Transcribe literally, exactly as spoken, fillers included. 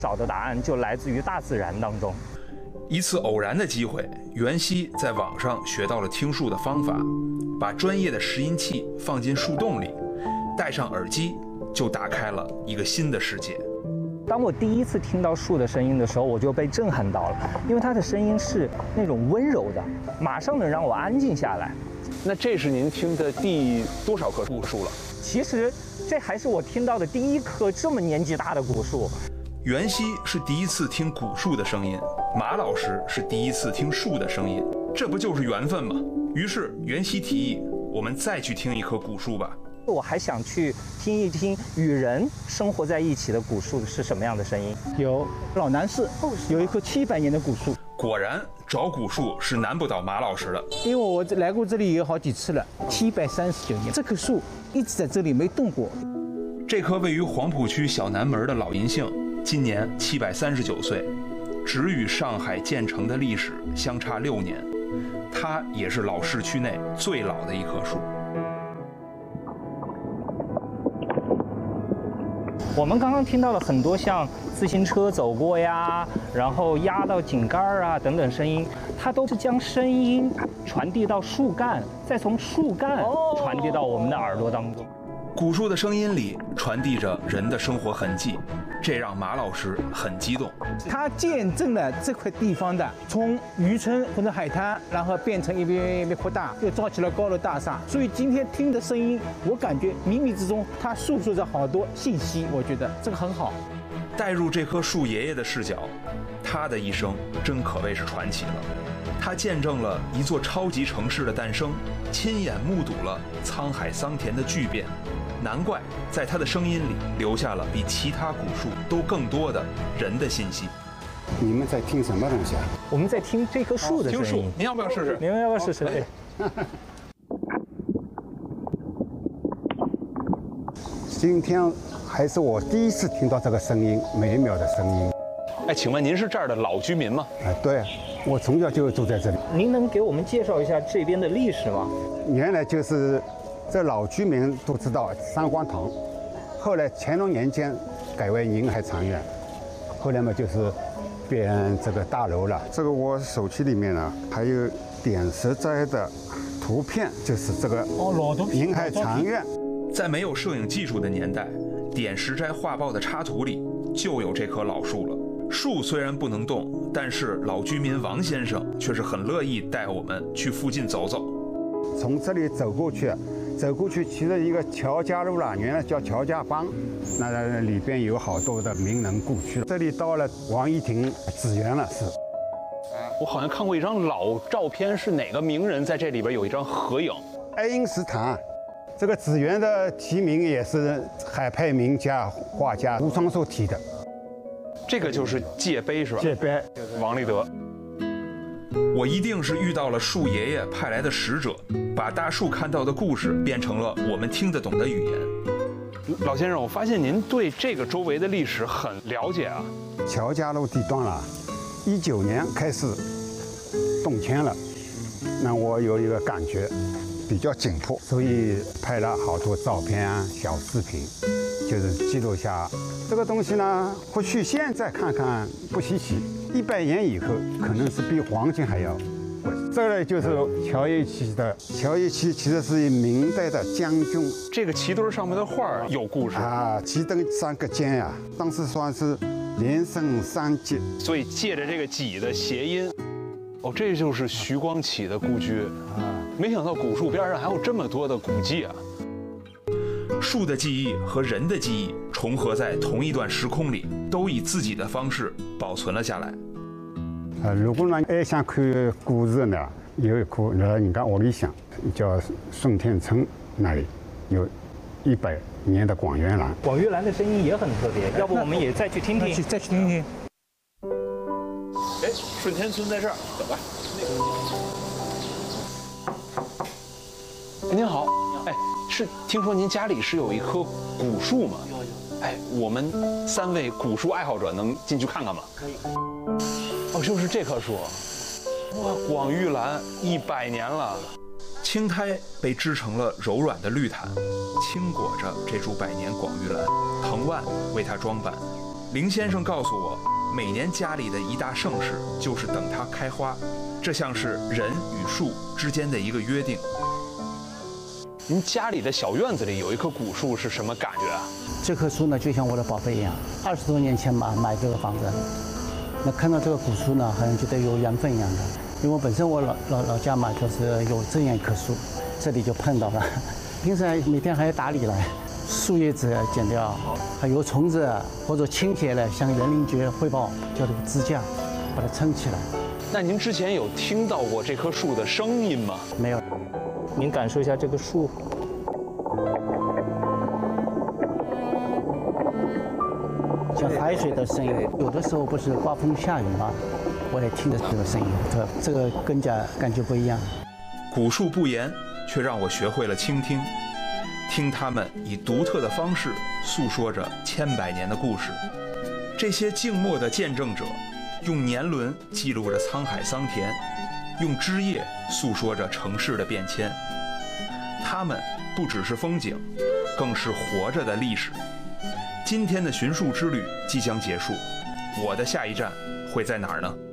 找的答案就来自于大自然当中。 一次偶然的机会，袁熙在网上学到了听树的方法，把专业的拾音器放进树洞里，戴上耳机，就打开了一个新的世界。 当我第一次听到树的声音的时候，我就被震撼到了，因为它的声音是那种温柔的，马上能让我安静下来。 那这是您听的第多少棵古树了？ 其实这还是我听到的第一棵这么年纪大的古树。 袁熙是第一次听古树的声音，马老师是第一次听树的声音，这不就是缘分吗？于是袁熙提议，我们再去听一棵古树吧。 我还想去听一听与人生活在一起的古树是什么样的声音。 有老南市有一棵七百年的古树， 果然找古树是难不倒马老师的， 因为我来过这里有好几次了，七百三十九年，这棵树一直在这里没动过。 这棵位于黄浦区小南门的老银杏，今年七百三十九岁，只与上海建成的历史相差六年，它也是老市区内最老的一棵树。 我们刚刚听到了很多像自行车走过呀，然后压到井盖啊等等声音，它都是将声音传递到树干，再从树干传递到我们的耳朵当中。 古树的声音里传递着人的生活痕迹，这让马老师很激动。 它见证了这块地方的从渔村或者海滩，然后变成一边一边扩大，又造起了高楼大厦。所以今天听的声音，我感觉冥冥之中它诉说着好多信息，我觉得这个很好。 带入这棵树爷爷的视角，他的一生真可谓是传奇了。他见证了一座超级城市的诞生，亲眼目睹了沧海桑田的巨变。难怪在他的声音里留下了比其他古树都更多的人的信息。 你们在听什么东西啊？ 我们在听这棵树的声音。 您要不要试试？ 您要不要试试？哎， 今天还是我第一次听到这个声音，美妙的声音。 哎，请问您是这儿的老居民吗？ 哎，对，我从小就住在这里。 您能给我们介绍一下这边的历史吗？ 原来就是这老居民都知道三光堂，后来乾隆年间改为宁海长院，后来嘛就是变这个大楼了。这个我手机里面呢还有点石斋的图片，就是这个宁海长院。 在没有摄影技术的年代，点石斋画报的插图里就有这棵老树了。树虽然不能动，但是老居民王先生却是很乐意带我们去附近走走。 从这里走过去，走过去其实一个乔家路了，原来叫乔家浜，那里边有好多的名人故居。这里到了王一亭紫园了，是。 我好像看过一张老照片，是哪个名人在这里边有一张合影？ 爱因斯坦。这个紫园的题名也是海派名家画家吴双寿题的。 这个就是界碑是吧？ 界碑， 王立德。 我一定是遇到了树爷爷派来的使者，把大树看到的故事变成了我们听得懂的语言。 老先生，我发现您对这个周围的历史很了解啊。 乔家路地段了，一九年开始动迁了，那我有一个感觉比较紧迫，所以拍了好多照片啊、小视频，就是记录下这个东西呢。或许现在看看不稀奇，一百年以后可能是比黄金还要贵。这个就是乔一旗的，乔一旗其实是明代的将军。 这个旗墩上面的画有故事啊，旗墩三个尖呀、啊，当时算是连升三级， 所以借着这个几的谐音。哦，这就是徐光启的故居啊！没想到古树边上还有这么多的古迹啊！ 树的记忆和人的记忆重合在同一段时空里，都以自己的方式保存了下来。 啊，如果呢爱想看故事呢，有一棵在人家屋里向，叫顺天村那里有一百年的广元兰。 广元兰的声音也很特别，要不我们也再去听听？ 再去听听。 哎，顺天村在这儿，走吧。您好，哎，是听说您家里是有一棵古树吗？有有。哎，我们三位古树爱好者能进去看看吗？ 可以。 哦，就是这棵树。哇，广玉兰一百年了。 青苔被织成了柔软的绿毯，轻裹着这株百年广玉兰，藤蔓为它装扮。 林先生告诉我，每年家里的一大盛事就是等它开花，这像是人与树之间的一个约定。 您家里的小院子里有一棵古树是什么感觉啊？ 这棵树呢，就像我的宝贝一样。二十多年前嘛，买这个房子，那看到这个古树呢，好像觉得有缘分一样的。因为我本身我老老老家嘛，就是有这样一棵树，这里就碰到了。平时每天还要打理来，树叶子剪掉，还有虫子或者倾斜了，向园林局汇报，叫这个支架，把它撑起来。 那您之前有听到过这棵树的声音吗？ 没有。 您感受一下这个树， 像海水的声音。有的时候不是刮风下雨吗？我也听着这个声音，这这个更加感觉不一样。 古树不言，却让我学会了倾听，听他们以独特的方式诉说着千百年的故事。这些静默的见证者，用年轮记录着沧海桑田，用枝叶诉说着城市的变迁。他们不只是风景，更是活着的历史。今天的寻树之旅即将结束，我的下一站会在哪儿呢？